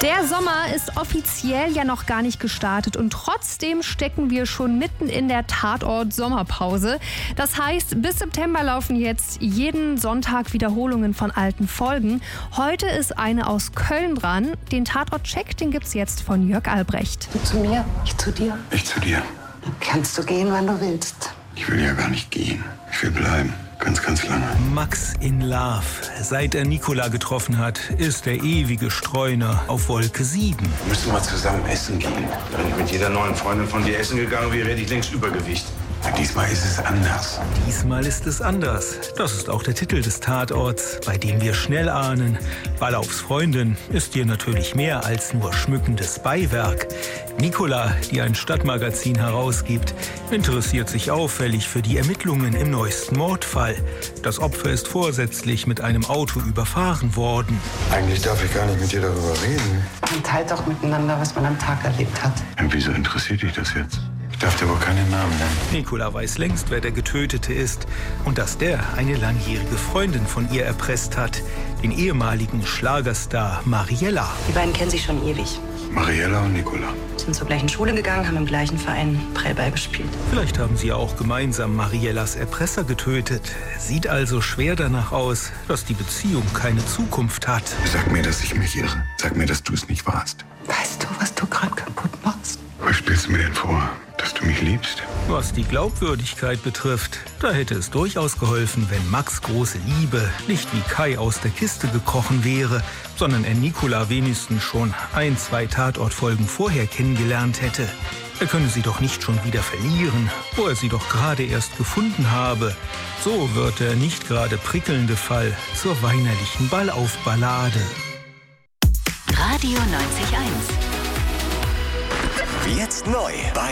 Der Sommer ist offiziell ja noch gar nicht gestartet und trotzdem stecken wir schon mitten in der Tatort-Sommerpause. Das heißt, bis September laufen jetzt jeden Sonntag Wiederholungen von alten Folgen. Heute ist eine aus Köln dran. Den Tatort-Check, den gibt's jetzt von Jörg Albrecht. Du zu mir, ich zu dir. Ich zu dir. Dann kannst du gehen, wann du willst. Ich will ja gar nicht gehen. Ich will bleiben. Ganz, ganz lange. Max in Love. Seit er Nicola getroffen hat, ist der ewige Streuner auf Wolke 7. Wir müssen mal zusammen essen gehen. Wenn ich mit jeder neuen Freundin von dir essen gegangen wäre, hätte ich längst Übergewicht. Diesmal ist es anders. Diesmal ist es anders. Das ist auch der Titel des Tatorts, bei dem wir schnell ahnen, Ballaufs Freundin ist dir natürlich mehr als nur schmückendes Beiwerk. Nicola, die ein Stadtmagazin herausgibt, interessiert sich auffällig für die Ermittlungen im neuesten Mordfall. Das Opfer ist vorsätzlich mit einem Auto überfahren worden. Eigentlich darf ich gar nicht mit dir darüber reden. Man teilt doch miteinander, was man am Tag erlebt hat. Und wieso interessiert dich das jetzt? Ich darf dir aber keinen Namen nennen. Nicola weiß längst, wer der Getötete ist und dass der eine langjährige Freundin von ihr erpresst hat, den ehemaligen Schlagerstar Mariella. Die beiden kennen sich schon ewig. Mariella und Nicola. Sind zur gleichen Schule gegangen, haben im gleichen Verein Prellball gespielt. Vielleicht haben sie ja auch gemeinsam Mariellas Erpresser getötet. Sieht also schwer danach aus, dass die Beziehung keine Zukunft hat. Sag mir, dass ich mich irre. Sag mir, dass du es nicht warst. Weißt du, was du gerade kaputt machst? Was spielst du mir denn vor? Dass du mich liebst? Was die Glaubwürdigkeit betrifft, da hätte es durchaus geholfen, wenn Max' große Liebe nicht wie Kai aus der Kiste gekrochen wäre, sondern er Nicola wenigstens schon 1-2 Tatortfolgen vorher kennengelernt hätte. Er könne sie doch nicht schon wieder verlieren, wo er sie doch gerade erst gefunden habe. So wird der nicht gerade prickelnde Fall zur weinerlichen Ballaufballade. Radio 90.1. Jetzt neu bei